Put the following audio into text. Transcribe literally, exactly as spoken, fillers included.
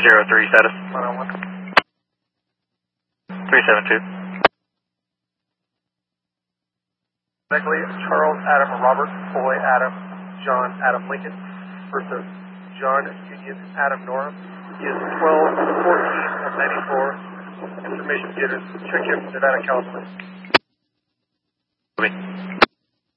Zero three status. one oh one. Three seven two. Beckley, Charles Adam Robert, Boy Adam, John Adam Lincoln versus John Union Adam Nora. He is twelve fourteen of ninety-four. Information given. Check him, Nevada, California. Copy.